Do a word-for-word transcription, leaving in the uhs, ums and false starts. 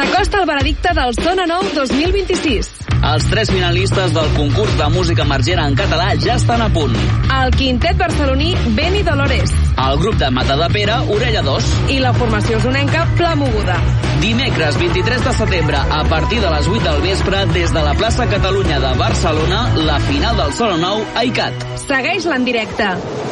Costa el veredicte del Sona Nou dos mil vint-i-sis. Els tres finalistes del concurs de música emergent en català ja estan a punt. El quintet barceloní Beni Dolores. El grup de Matadepera, Orella dos. I la formació usonenca Pla Moguda. Dimecres vint-i-tres de setembre, a partir de les vuit del vespre, des de la plaça Catalunya de Barcelona, la final del Sona Nou a ICAT. Segueix-la en directe.